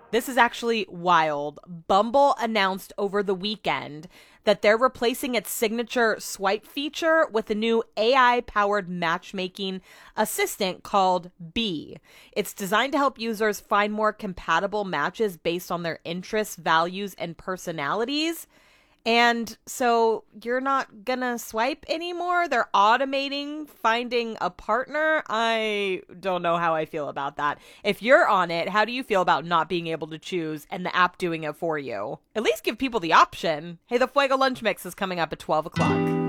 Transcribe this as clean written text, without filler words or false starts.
This is actually wild. Bumble announced over the weekend that they're replacing its signature swipe feature with a new AI powered matchmaking assistant called Bee. It's designed to help users find more compatible matches based on their interests, values, and personalities. And so you're not gonna swipe anymore? They're automating finding a partner? I don't know how I feel about that. If you're on it, how do you feel about not being able to choose and the app doing it for you? At least give people the option. Hey, the Fuego Lunch Mix is coming up at 12 o'clock.